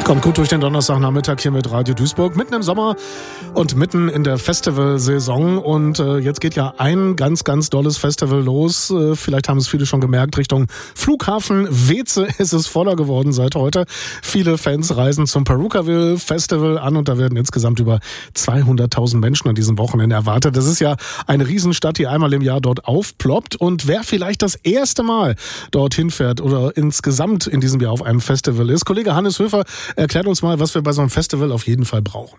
Kommt gut durch den Donnerstagnachmittag hier mit Radio Duisburg, mitten im Sommer und mitten in der Festivalsaison. Und jetzt geht ja ein ganz, ganz dolles Festival los. Vielleicht haben es viele schon gemerkt, Richtung Flughafen Weeze ist es voller geworden seit heute. Viele Fans reisen zum Perukaville Festival an und da werden insgesamt über 200.000 Menschen an diesem Wochenende erwartet. Das ist ja eine Riesenstadt, die einmal im Jahr dort aufploppt. Und wer vielleicht das erste Mal dorthin fährt oder insgesamt in diesem Jahr auf einem Festival ist, Kollege Hannes Höfer erklärt uns mal, was wir bei so einem Festival auf jeden Fall brauchen.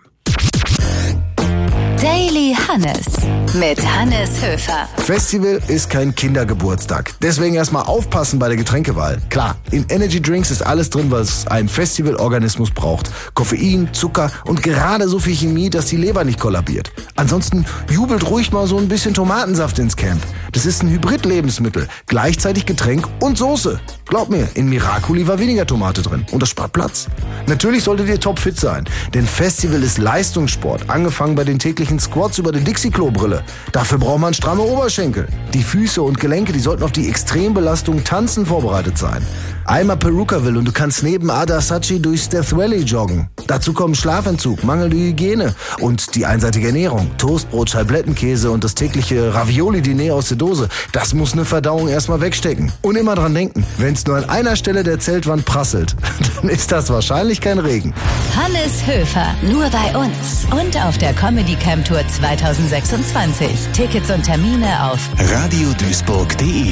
Daily Hannes mit Hannes Höfer. Festival ist kein Kindergeburtstag. Deswegen erstmal aufpassen bei der Getränkewahl. Klar, in Energy Drinks ist alles drin, was ein Festivalorganismus braucht. Koffein, Zucker und gerade so viel Chemie, dass die Leber nicht kollabiert. Ansonsten jubelt ruhig mal so ein bisschen Tomatensaft ins Camp. Das ist ein Hybrid-Lebensmittel, gleichzeitig Getränk und Soße. Glaub mir, in Miracoli war weniger Tomate drin und das spart Platz. Natürlich solltet ihr topfit sein, denn Festival ist Leistungssport, angefangen bei den täglichen Squats über die Dixie-Klo-Brille. Dafür braucht man stramme Oberschenkel. Die Füße und Gelenke, die sollten auf die Extrembelastung Tanzen vorbereitet sein. Einmal Perukaville und du kannst neben Adasachi durch Death Valley joggen. Dazu kommen Schlafentzug, mangelnde Hygiene und die einseitige Ernährung. Toastbrot, Scheiblettenkäse und das tägliche Ravioli-Diner aus der Dose. Das muss eine Verdauung erstmal wegstecken. Und immer dran denken, wenn es nur an einer Stelle der Zeltwand prasselt, dann ist das wahrscheinlich kein Regen. Hannes Höfer, nur bei uns und auf der Comedy Camp Tour 2026. Tickets und Termine auf radioduisburg.de